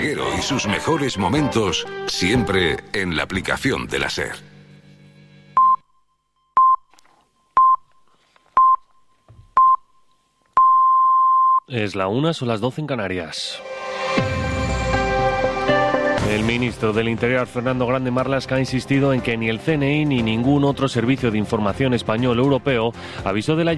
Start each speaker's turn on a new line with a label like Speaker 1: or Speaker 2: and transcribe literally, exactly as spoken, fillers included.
Speaker 1: Reguero y sus mejores momentos siempre en la aplicación de la SER.
Speaker 2: Es la una, son las doce en Canarias. El ministro del Interior, Fernando Grande Marlaska, ha insistido en que ni el C N I ni ningún otro servicio de información español o europeo avisó de la